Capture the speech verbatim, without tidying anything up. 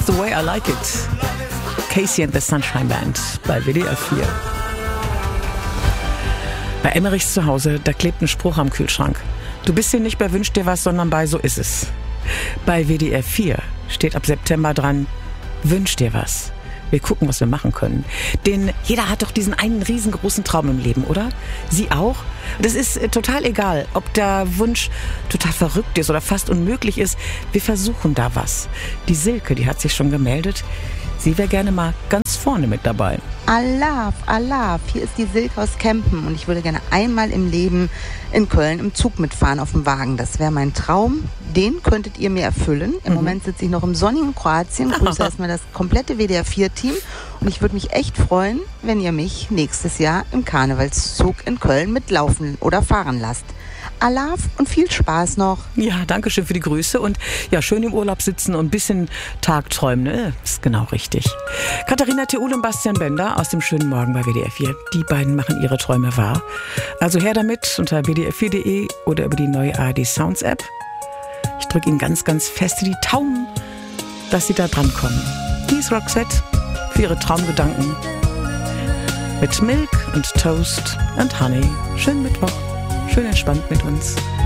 the way I like it. Casey and the Sunshine Band bei W D R vier. Bei Emmerichs zu Hause, da klebt ein Spruch am Kühlschrank. Du bist hier nicht bei Wünsch dir was, sondern bei So ist es. Bei W D R vier steht ab September dran, Wünsch dir was. Wir gucken, was wir machen können. Denn jeder hat doch diesen einen riesengroßen Traum im Leben, oder? Sie auch? Das ist äh, total egal, ob der Wunsch total verrückt ist oder fast unmöglich ist. Wir versuchen da was. Die Silke, die hat sich schon gemeldet. Sie wäre gerne mal ganz vorne mit dabei. Alaf, Alaf, hier ist die Silke aus Kempen und ich würde gerne einmal im Leben in Köln im Zug mitfahren auf dem Wagen. Das wäre mein Traum. Den könntet ihr mir erfüllen. Im mhm. Moment sitze ich noch im sonnigen Kroatien. Grüße erstmal das komplette W D R vier Team und ich würde mich echt freuen, wenn ihr mich nächstes Jahr im Karnevalszug in Köln mitlaufen oder fahren lasst. Alaf und viel Spaß noch. Ja, danke schön für die Grüße und ja, schön im Urlaub sitzen und ein bisschen Tagträumen, ne? Ist genau richtig. Katharina Theul und Bastian Bender aus dem schönen Morgen bei W D R vier. Die beiden machen ihre Träume wahr. Also her damit unter w d r vier punkt d e oder über die neue A R D Sounds App. Ich drücke Ihnen ganz, ganz feste die Daumen, dass Sie da dran kommen. Hier ist Roxette für Ihre Traumgedanken mit Milk und Toast und Honey. Schönen Mittwoch. Schön entspannt mit uns.